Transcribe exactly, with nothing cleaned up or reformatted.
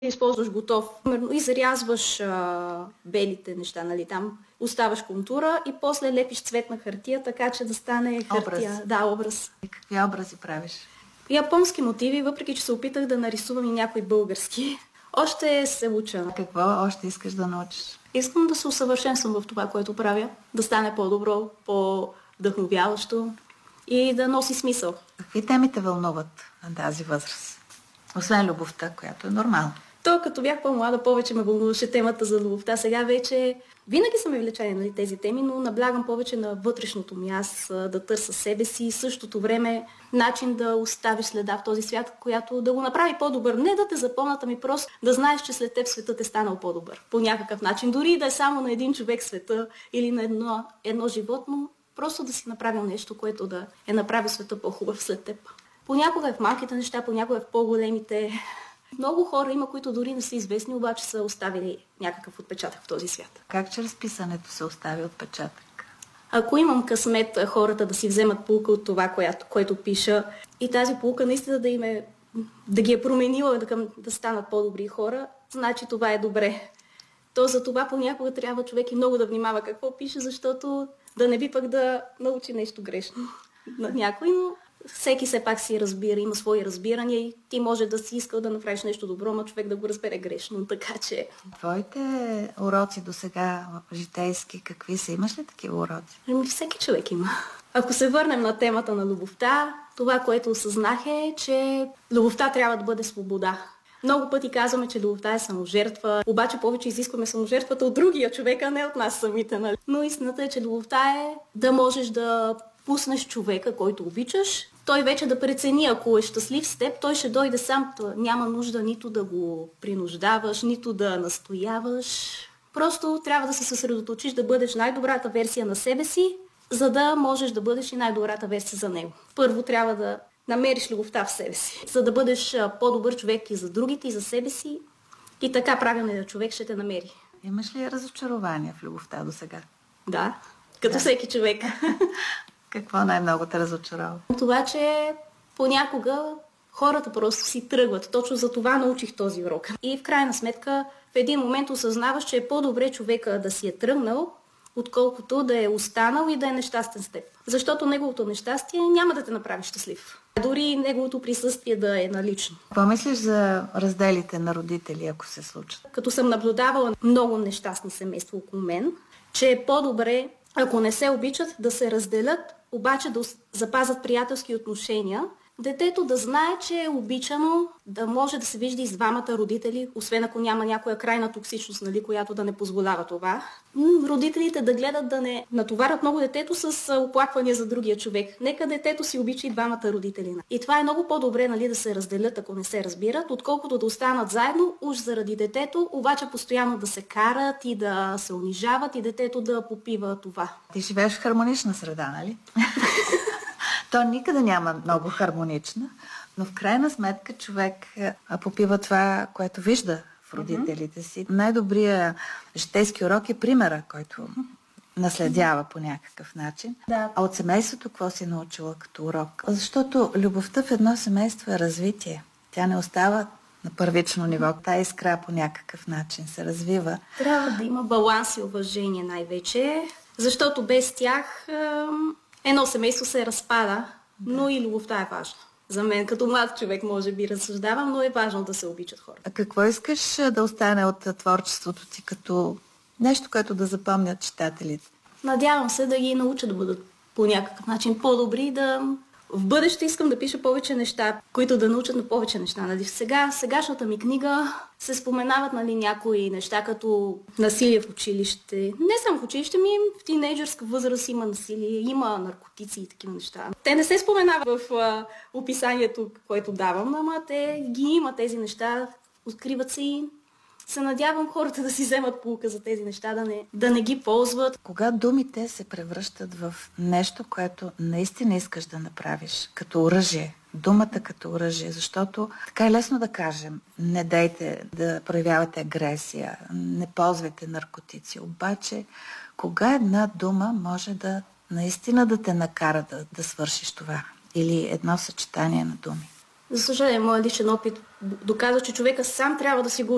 използваш готов. И зарязваш а, белите неща, нали, там оставаш контура и после лепиш цветна хартия, така че да стане хартия. Образ. Да, образ. И какви образи правиш? Японски мотиви, въпреки че се опитах да нарисувам и някои български. Още се уча. Какво още искаш да научиш? Искам да се усъвършенствам в това, което правя, да стане по-добро, по-вдъхновяващо и да носи смисъл. Какви теми те вълнуват на тази възраст? Освен любовта, която е нормална. То, като бях по-млада, повече ме вълнуваше темата за любовта. Сега вече винаги са ме влечени, нали, тези теми, но наблягам повече на вътрешното ми аз, да търся себе си и същото време начин да оставиш следа в този свят, която да го направи по-добър. Не да те запомнат, ами просто да знаеш, че след теб светът е станал по-добър. По някакъв начин. Дори да е само на един човек света или на едно, едно животно, просто да си направил нещо, което да е направил света по-хубав след теб. Понякога е в малките неща, понякога е в по-големите. Много хора има, които дори не са известни, обаче са оставили някакъв отпечатък в този свят. Как чрез писането се остави отпечатък? Ако имам късмет хората да си вземат поука от това, което, което пиша, и тази поука наистина да им е, да ги е променила, да, да станат по-добри хора, значи това е добре. То за това понякога трябва човек и много да внимава какво пише, защото да не би пък да научи нещо грешно на някой, но всеки все пак си разбира, има свои разбирания и ти може да си искал да направиш нещо добро, но човек да го разбере грешно, така че... Твоите уроци до сега житейски, какви са? Имаш ли такива уроци? Ами всеки човек има. Ако се върнем на темата на любовта, това, което осъзнах е, че любовта трябва да бъде свобода. Много пъти казваме, че любовта е саможертва, обаче повече изискваме саможертвата от другия човек, а не от нас самите. Нали? Но истината е, че любовта е да можеш да пуснеш човека, който обичаш, той вече да прецени, ако е щастлив с теб, той ще дойде сам. Няма нужда нито да го принуждаваш, нито да настояваш. Просто трябва да се съсредоточиш да бъдеш най-добрата версия на себе си, за да можеш да бъдеш и най-добрата версия за него. Първо трябва да намериш любовта в себе си, за да бъдеш по-добър човек и за другите, и за себе си. И така правилният човек ще те намери. Имаш ли разочарование в любовта до сега? Да, като да. Всеки човек. Какво най-много те разочарова? Това, че понякога хората просто си тръгват. Точно за това научих този урок. И в крайна сметка в един момент осъзнаваш, че е по-добре човека да си е тръгнал, отколкото да е останал и да е нещастен с теб. Защото неговото нещастие няма да те направи щастлив. Дори неговото присъствие да е налично. Какво мислиш за разделите на родители, ако се случат? Като съм наблюдавала много нещастни семейства около мен, че е по-добре, ако не се обичат, да се разделят, обаче да запазят приятелски отношения, детето да знае, че е обичано, да може да се вижда и с двамата родители, освен ако няма някоя крайна токсичност, нали, която да не позволява това. Родителите да гледат да не натоварят много детето с оплаквания за другия човек. Нека детето си обича и двамата родители. И това е много по-добре, нали, да се разделят, ако не се разбират, отколкото да останат заедно, уж заради детето, обаче постоянно да се карат и да се унижават и детето да попива това. Ти живееш в хармонична среда, нали? То никъде няма много хармонична, но в крайна сметка човек попива това, което вижда в родителите си. Най-добрият житейски урок е примера, който наследява по някакъв начин. Да. А от семейството какво си научила като урок? Защото любовта в едно семейство е развитие. Тя не остава на първично ниво. Тая искра по някакъв начин се развива. Трябва да има баланс и уважение най-вече, защото без тях едно семейство се разпада, но и любовта е важна. За мен, като млад човек, може би разсъждавам, но е важно да се обичат хората. А какво искаш да остане от творчеството ти като нещо, което да запомнят читателите? Надявам се да ги науча да бъдат по някакъв начин по-добри, да... В бъдеще искам да пиша повече неща, които да научат на повече неща. Нали? Сега, сегашната ми книга се споменават, нали, някои неща, като насилие в училище. Не само в училище, ми в тинейджърска възраст има насилие, има наркотици и такива неща. Те не се споменават в а, описанието, което давам, ама те ги има тези неща, откриват се и се надявам хората да си вземат поука за тези неща, да не, да не ги ползват. Кога думите се превръщат в нещо, което наистина искаш да направиш, като оръжие, думата като оръжие, защото така е лесно да кажем, не дейте да проявявате агресия, не ползвайте наркотици, обаче кога една дума може да наистина да те накара да, да свършиш това или едно съчетание на думи? За съжаление, моят личен опит доказва, че човека сам трябва да си го